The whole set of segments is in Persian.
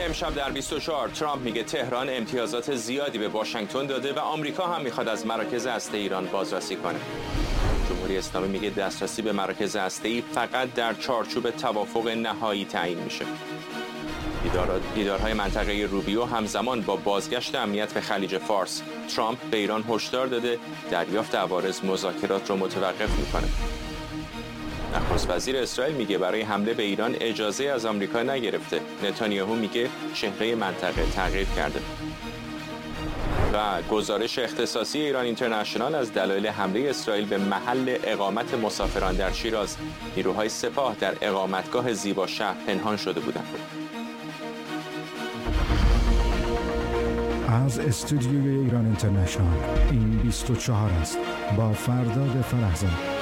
امشب در 24 ترامپ میگه تهران امتیازات زیادی به واشنگتن داده و آمریکا هم میخواد از مراکز هسته ایران بازرسی کنه. جمهوری اسلامی میگه دسترسی به مراکز هسته‌ای فقط در چارچوب توافق نهایی تعیین میشه. دیدارهای منطقه روبیو همزمان با بازگشت امنیت به خلیج فارس. ترامپ به ایران هشدار داده دریافت عوارض مذاکرات رو متوقف میکنه. نخست وزیر اسرائیل میگه برای حمله به ایران اجازه از آمریکا نگرفته. نتانیاهو میگه چهره منطقه تغییر کرده. و گزارش اختصاصی ایران اینترنشنال از دلایل حمله اسرائیل به محل اقامت مسافران در شیراز. نیروهای سپاه در اقامتگاه زیبا شهر پنهان شده بودند. از استودیوی ایران اینترنشنال این 24 است با فرداد فرهزاد.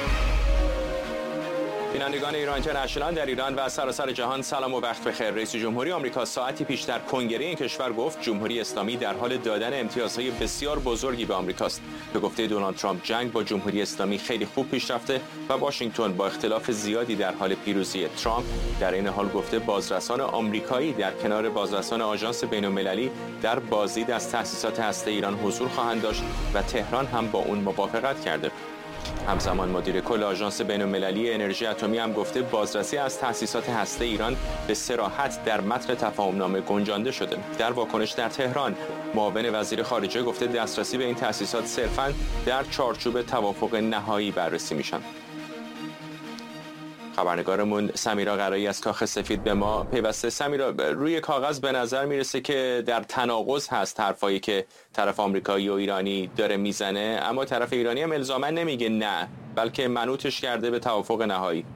بینندگان ایران اینترنشنال در ایران و سراسر جهان سلام و وقت بخیر. رئیس جمهوری آمریکا ساعتی پیش در کنگره این کشور گفت جمهوری اسلامی در حال دادن امتیازهای بسیار بزرگی به آمریکاست. به گفته دونالد ترامپ جنگ با جمهوری اسلامی خیلی خوب پیش رفته و واشنگتن با اختلاف زیادی در حال پیروزی. ترامپ در این حال گفته بازرسان آمریکایی در کنار بازرسان آژانس بین‌المللی در بازدید از تأسیسات هسته ایران حضور خواهند داشت و تهران هم با اون موافقت کرده. همزمان مدیر کل آژانس بین‌المللی انرژی اتمی هم گفته بازرسی از تأسیسات هسته ایران به صراحت در متن تفاهمنامه گنجانده شده. در واکنش در تهران، معاون وزیر خارجه گفته دسترسی به این تأسیسات صرفاً در چارچوب توافق نهایی بررسی میشن. خبرنگارمون سمیرا قرایی از کاخ سفید به ما پیوسته. سمیرا، روی کاغذ به نظر میرسه که در تناقض هست حرفایی که طرف آمریکایی و ایرانی داره میزنه، اما طرف ایرانی هم الزاما نمیگه نه، بلکه منوطش کرده به توافق نهایی.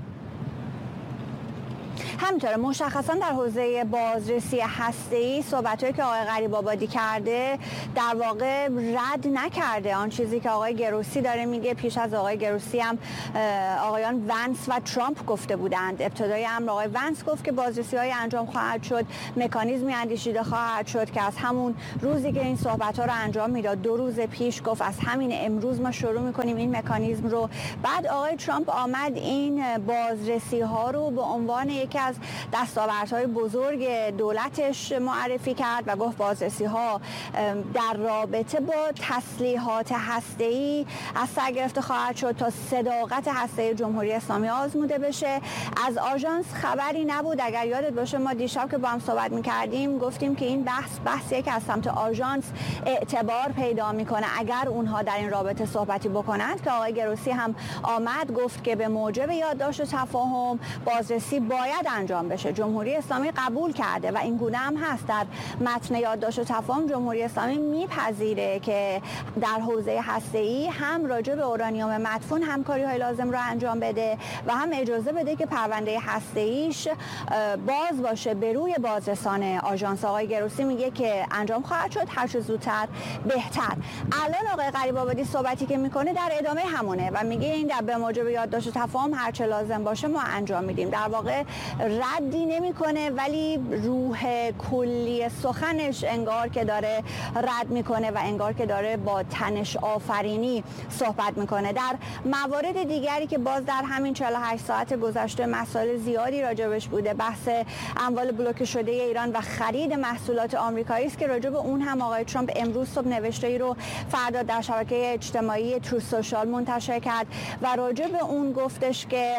همینطوره، مشخصا در حوزه بازرسی هسته‌ای صحبت‌هایی که آقای غریب‌آبادی کرده در واقع رد نکرده آن چیزی که آقای گروسی داره میگه. پیش از آقای گروسی هم آقایان ونس و ترامپ گفته بودند. ابتدای امر آقای ونس گفت که بازرسی‌های انجام خواهد شد، مکانیزمی اندیشیده خواهد شد که از همون روزی که این صحبت‌ها رو انجام میداد 2 روز پیش گفت از همین امروز ما شروع می‌کنیم این مکانیزم رو. بعد آقای ترامپ آمد این بازرسی‌ها رو به عنوان یکی از دستاوردهای بزرگ دولتش معرفی کرد و گفت بازرسی‌ها در رابطه با تسلیحات هسته‌ای از سر گرفته خواهد شد تا صداقت هسته جمهوری اسلامی آزموده بشه. از آژانس خبری نبود. اگر یادت باشه ما دیشب که با هم صحبت می‌کردیم گفتیم که این بحثیه که از سمت آژانس اعتبار پیدا می‌کنه اگر اونها در این رابطه صحبتی بکنند، که آقای گروسی هم آمد گفت که به موجب یادداشت تفاهم بازرسی باید انجام بشه. جمهوری اسلامی قبول کرده و این گونه هم هست. در متن یادداشت تفاهم جمهوری اسلامی میپذیره که در حوزه هسته‌ای هم راجع به اورانیوم مدفون همکاری‌های لازم رو انجام بده و هم اجازه بده که پرونده هسته‌ایش باز باشه به روی بازرسان آژانس. آقای گروسی میگه که انجام خواهد شد، هر چه زودتر بهتر. الان آقای غریب‌آبادی صحبتی که میکنه در ادامه همونه و میگه این در به موجب یادداشت تفاهم هر چه لازم باشه ما انجام میدیم. در واقع ردی نمیکنه ولی روح کلی سخنش انگار که داره رد میکنه و انگار که داره با تنش آفرینی صحبت میکنه. در موارد دیگری که باز در همین 48 ساعت گذشته مسائل زیادی راجبش بوده، بحث اموال بلوکه شده ایران و خرید محصولات آمریکایی است که راجب اون هم آقای ترامپ امروز صبح نوشته‌ای رو فردا در شبکه اجتماعی ترو سوشال منتشر کرد و راجب اون گفتش که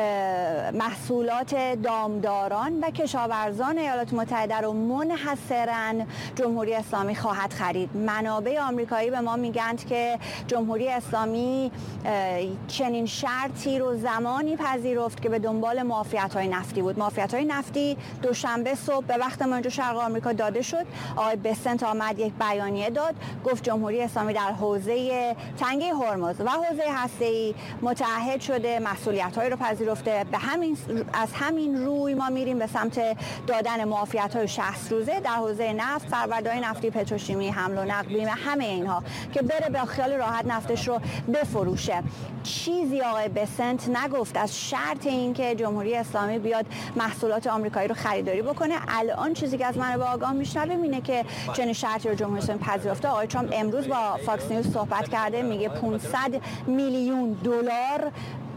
محصولات دامداران و کشاورزان ایالات متحده رو منحصراً جمهوری اسلامی خواهد خرید. منابع آمریکایی به ما میگند که جمهوری اسلامی چنین شرطی رو زمانی پذیرفت که به دنبال معافیت‌های نفتی بود. معافیت‌های نفتی دوشنبه صبح به وقت منجو شرق آمریکا داده شد. آقای بسنت آمد یک بیانیه داد، گفت جمهوری اسلامی در حوزه تنگه هرمز و حوزه هسته‌ای متعهد شده، مسئولیت‌هایی رو پذیرفته. از همین روی ما میریم به سمت دادن معافیت‌های 60 روزه در حوزه نفت، فرآوردهای نفتی، پتروشیمی، حمل و نقل، بیمه، همه اینها که بره به خیال راحت نفتش رو بفروشه. چیزی آقای بسنت نگفت از شرط این که جمهوری اسلامی بیاد محصولات آمریکایی رو خریداری بکنه. الان چیزی که از منابع آگاه میشنویم اینه که چنین شرطی رو جمهوری اسلامی پذیرفته. آقای ترامپ امروز با فاکس نیوز صحبت کرده، میگه 500 میلیون دلار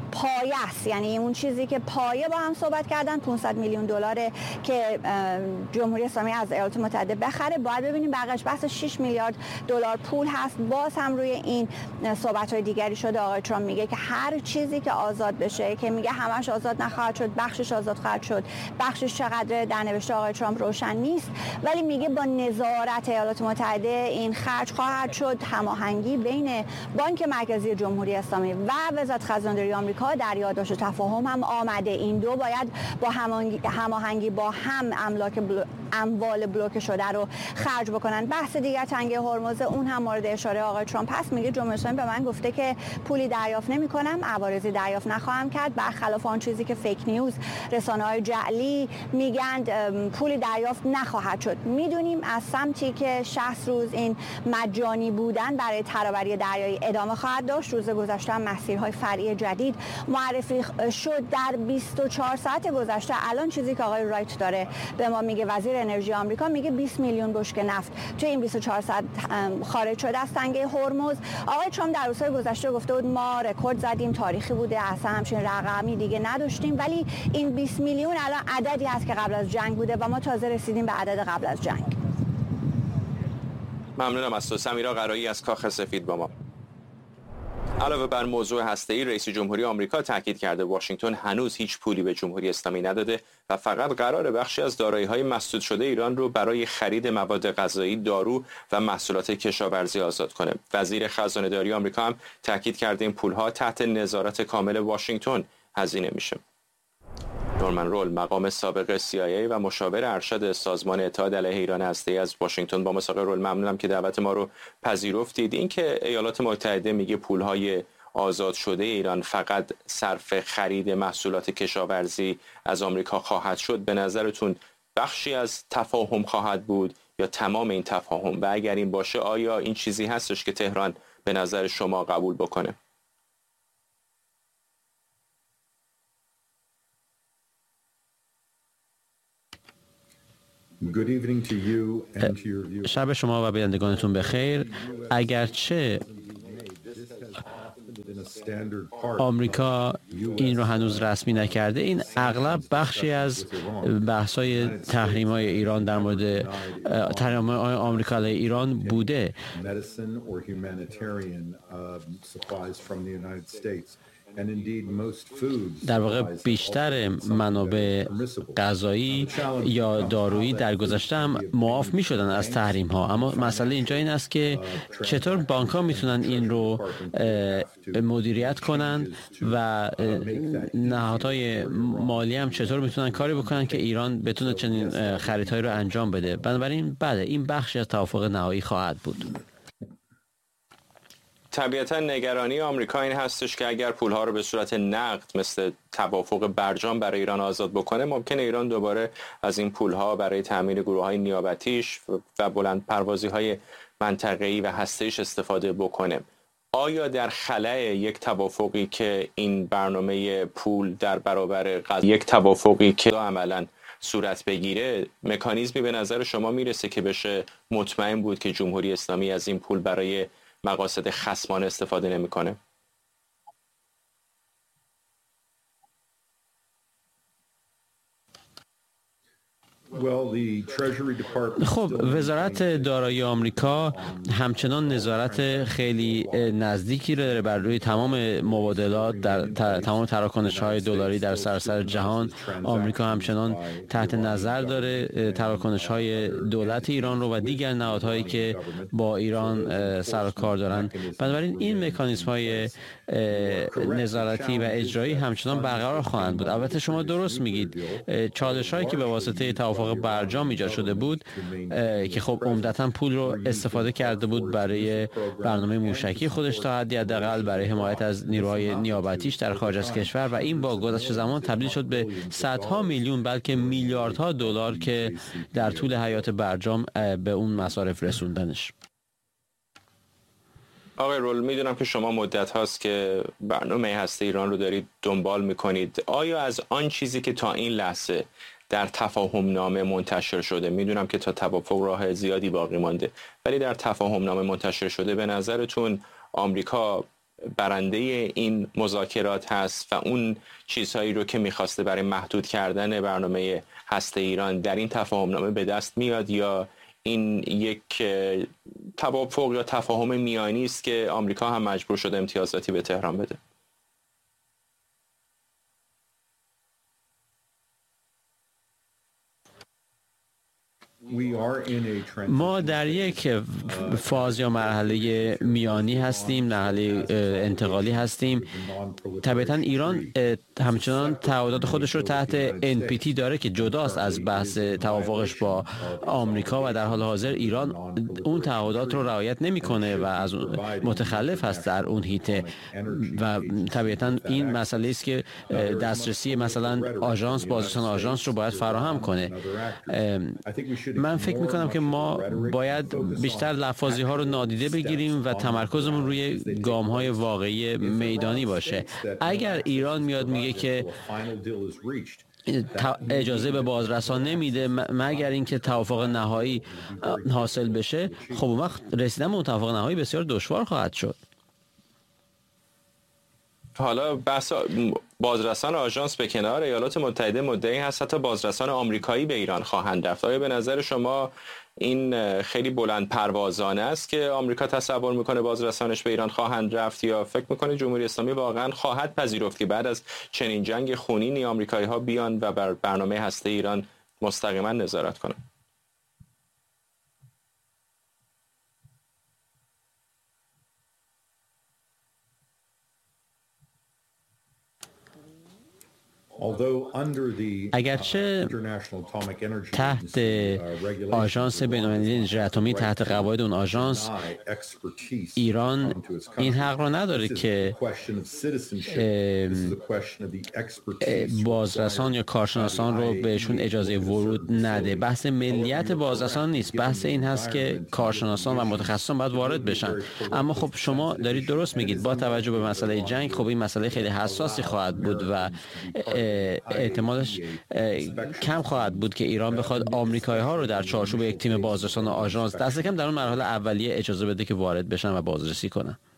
پایه است، یعنی اون چیزی که پایه با هم صحبت کردن 500 میلیون دلاره که جمهوری اسلامی از ایالات متحده بخره. باید ببینیم بقیش بحث 6 میلیارد دلار پول هست. باز هم روی این صحبت‌های دیگری شده. آقای ترامپ میگه که هر چیزی که آزاد بشه، که میگه همش آزاد نخواهد شد، بخشش آزاد خواهد شد. بخشش چقدر در نوشته آقای ترامپ روشن نیست، ولی میگه با نظارت ایالات متحده این خرج خواهد شد. هماهنگی بین بانک مرکزی جمهوری اسلامی و وزارت خزانه‌داری آمریکا در یادداشت تفاهم هم آمده. این دو باید با هماهنگی با هم اموال بلوکه شده رو خرج بکنن. بحث دیگر تنگه هرمز، اون هم مورد اشاره آقای ترامپ هست. میگه جمهوری اسلامی به من گفته که پولی دریافت نمی‌کنم، عوارضی دریافت نخواهم کرد، برخلاف آن چیزی که فیک نیوز، رسانه‌های جعلی میگن پولی دریافت نخواهد شد. میدونیم از سمتی که 60 روز این مجانی بودن برای ترابری دریایی ادامه خواهد داشت. روز گذشته هم مسیرهای فرعی جدید معرفی شد. در 24 ساعت گذشته الان چیزی که آقای رایت داره به ما میگه، وزیر انرژی آمریکا، میگه 20 میلیون بشکه نفت توی این 24 ساعت خارج شده از تنگه هرمز. آقای ترامپ در روزهای گذشته گفته بود ما رکورد زدیم، تاریخی بوده، اصلا همچین رقمی دیگه نداشتیم، ولی این 20 میلیون الان عددی هست که قبل از جنگ بوده و ما تازه رسیدیم به عدد قبل از جنگ. ممنونم از تو سمیرا قرایی از کاخ سفید با ما. علاوه بر موضوع هسته‌ای، رئیس جمهوری آمریکا تاکید کرده واشنگتن هنوز هیچ پولی به جمهوری اسلامی نداده و فقط قرار بخشی از دارایی‌های مسدود شده ایران رو برای خرید مواد غذایی، دارو و محصولات کشاورزی آزاد کنه. وزیر خزانه‌داری آمریکا هم تاکید کرده این پول‌ها تحت نظارت کامل واشنگتن هزینه میشه. نورمن رول، مقام سابق CIA و مشاور ارشد سازمان اتحاد علیه ایران هسته‌ای از واشنگتن. با مساق رول ممنونم که دعوت ما رو پذیرفتید. این که ایالات متحده میگه پولهای آزاد شده ایران فقط صرف خرید محصولات کشاورزی از آمریکا خواهد شد، به نظرتون بخشی از تفاهم خواهد بود یا تمام این تفاهم؟ و اگر این باشه آیا این چیزی هستش که تهران به نظر شما قبول بکنه؟ شب شما و بینندگانتون بخیر. اگرچه آمریکا این رو هنوز رسمی نکرده، این اغلب بخشی از بحث‌های تحریم‌های ایران در مورد تحریم‌های آمریکا علیه ایران بوده. در واقع بیشتر منابع غذایی یا دارویی در گذشته هم معاف می شدن از تحریم ها، اما مسئله اینجا این است که چطور بانک ها میتونن این رو مدیریت کنن و نهادهای مالی هم چطور میتونن کاری بکنن که ایران بتونه چنین خریدهایی رو انجام بده. بنابراین بله، این بخشی از توافق نهایی خواهد بود. طبیعتا نگرانی آمریکا این هستش که اگر پولها رو به صورت نقد مثل توافق برجام برای ایران آزاد بکنه، ممکنه ایران دوباره از این پولها برای تامین گروه‌های نیابتیش و بلند پروازی‌های منطقه‌ای و هسته‌ایش استفاده بکنه. آیا در خلأ یک توافقی که این برنامه پول در برابر یک توافقی که عملاً صورت بگیره، مکانیزمی به نظر شما میرسه که بشه مطمئن بود که جمهوری اسلامی از این پول برای مقاصد خصمانه استفاده نمیکنه؟ خب، وزارت دارایی آمریکا همچنان نظارت خیلی نزدیکی رو داره بر روی تمام مبادلات در تمام تراکنش‌های دلاری در سراسر جهان. آمریکا همچنان تحت نظر داره تراکنش‌های دولت ایران رو و دیگر نهادهایی که با ایران سر و کار دارن. بنابراین این مکانیزم‌های نظارتی و اجرایی همچنان برقرار خواهند بود. البته شما درست میگید، چالش‌هایی که به واسطه توافق برجام ایجاد شده بود که خب عمدتاً پول رو استفاده کرده بود برای برنامه موشکی خودش تا حدی حداقل، برای حمایت از نیروهای نیابتیش در خارج از کشور، و این با گذشت زمان تبدیل شد به صدها میلیون بلکه میلیاردها دلار که در طول حیات برجام به اون مصارف رسوندنش. آقای رول، میدونم که شما مدت هاست که برنامه هسته ایران رو دارید دنبال میکنید. آیا از آن چیزی که تا این لحظه در تفاهم نامه منتشر شده، میدونم که تا توافق راه زیادی باقی مانده، ولی در تفاهم نامه منتشر شده، به نظرتون آمریکا برنده این مذاکرات هست و اون چیزهایی رو که میخواسته برای محدود کردن برنامه هسته ایران در این تفاهمنامه به دست میاد، یا این یک توافق یا تفاهم میانی است که آمریکا هم مجبور شده امتیازاتی به تهران بده؟ ما در یک فاز یا مرحله میانی هستیم، مرحله انتقالی هستیم. طبعا ایران همچنان تعهدات خودش رو تحت NPT داره که جداست از بحث توافقش با آمریکا و در حال حاضر ایران اون تعهدات رو رعایت نمیکنه و از متخلف هست در اون هیته و طبعا این مسئله است که دسترسی مثلا آژانس، بازرسان آژانس رو باید فراهم کنه. من فکر میکنم که ما باید بیشتر لفاظی ها رو نادیده بگیریم و تمرکزمون روی گام های واقعی میدانی باشه. اگر ایران میاد میگه که اجازه به بازرسان نمیده مگر اینکه توافق نهایی حاصل بشه، خب اون وقت رسیدن به اون توافق نهایی بسیار دشوار خواهد شد. حالا بحث بازرسان آژانس به کنار، ایالات متحده مدعی هست حتی بازرسان آمریکایی به ایران خواهند رفت. آیا به نظر شما این خیلی بلند پروازانه است که آمریکا تصور میکنه بازرسانش به ایران خواهند رفت، یا فکر میکنه جمهوری اسلامی واقعا خواهد پذیرفت که بعد از چنین جنگ خونینی آمریکایی ها بیان و بر برنامه هسته ایران مستقیما نظارت کنند؟ اگرچه تحت آژانس بین‌المللی انرژی اتمی، تحت قواعد اون آژانس، ایران این حق رو نداره که بازرسان یا کارشناسان رو بهشون اجازه ورود نده. بحث ملیت بازرسان نیست، بحث این هست که کارشناسان و متخصصان باید وارد بشن. اما خب شما دارید درست میگید، با توجه به مسئله جنگ خب این مسئله خیلی حساسی خواهد بود و احتمالش کم خواهد بود که ایران بخواد آمریکایی ها رو در چارچوب یک تیم بازرسان و آژانس دست کم در اون مرحله اولیه اجازه بده که وارد بشن و بازرسی کنن.